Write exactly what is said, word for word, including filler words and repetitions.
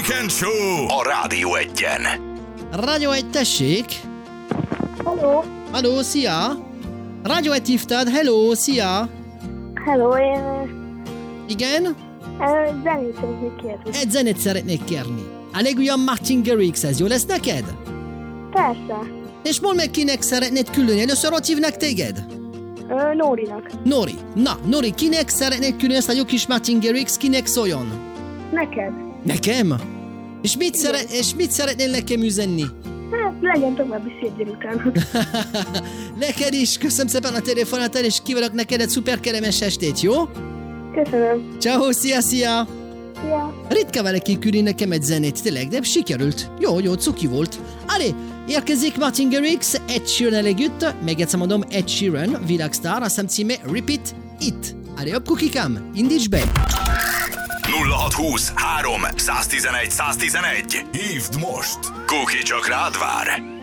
Weekend Show a Rádió Egyen. Rádió Egy, tessék! Hello! Halló, szia! Rádió Egy hívtad, hello, szia! Hello, én Igen? uh, zenét szeretnék kérni. Egy zenét szeretnék kérni. A legújabb Martin Garrixhez, jó lesz neked? Persze. És mondd meg, kinek szeretnéd külön. Először ott hívnak téged? Uh, Nórinak. Nori. Na, Nori, kinek szeretnéd külön ezt a jó kis Martin Garrix, kinek szóljon? Neked? Nekem? És mit, szeret, és mit szeretnél nekem üzenni? Hát, legyen további szép délután. Neked is, köszönöm szépen a telefonától, és kívánok neked egy szuper kellemes estét, jó? Köszönöm. Ciao, szia, szia! Szia! Ritka valaki küldi nekem egy zenét, tényleg, de sikerült. Jó, jó, cuki volt. Allé, érkezik Martin Garrix, Ed Sheeran együtt, még egyszer mondom, Ed Sheeran, világsztár, azt hiszem címe Repeat It. Allé, hopp, kukikám, indíts be! nulla hat húsz három száztizenegy száztizenegy. Hívd most! Kuki csak rád vár!